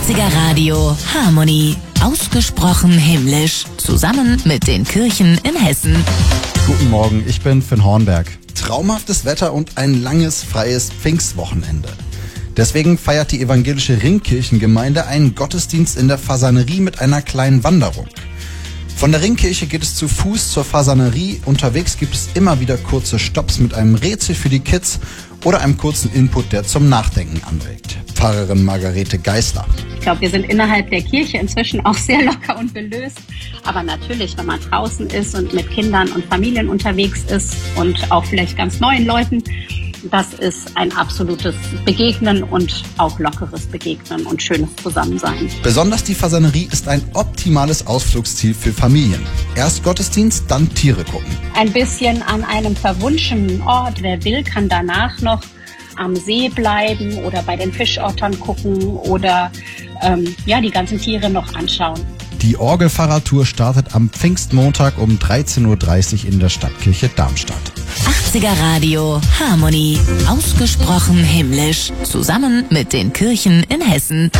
80er Radio Harmonie. Ausgesprochen himmlisch. Zusammen mit den Kirchen in Hessen. Guten Morgen, ich bin Finn Hornberg. Traumhaftes Wetter und ein langes, freies Pfingstwochenende. Deswegen feiert die evangelische Ringkirchengemeinde einen Gottesdienst in der Fasanerie mit einer kleinen Wanderung. Von der Ringkirche geht es zu Fuß zur Fasanerie. Unterwegs gibt es immer wieder kurze Stopps mit einem Rätsel für die Kids oder einem kurzen Input, der zum Nachdenken anregt. Pfarrerin Margarete Geisler. Ich glaube, wir sind innerhalb der Kirche inzwischen auch sehr locker und gelöst. Aber natürlich, wenn man draußen ist und mit Kindern und Familien unterwegs ist und auch vielleicht ganz neuen Leuten, das ist ein absolutes Begegnen und auch lockeres Begegnen und schönes Zusammensein. Besonders die Fasanerie ist ein optimales Ausflugsziel für Familien. Erst Gottesdienst, dann Tiere gucken. Ein bisschen an einem verwunschenen Ort. Wer will, kann danach noch am See bleiben oder bei den Fischottern gucken oder die ganzen Tiere noch anschauen. Die Orgelfahrradtour startet am Pfingstmontag um 13:30 Uhr in der Stadtkirche Darmstadt. 80er Radio Harmonie. Ausgesprochen himmlisch. Zusammen mit den Kirchen in Hessen.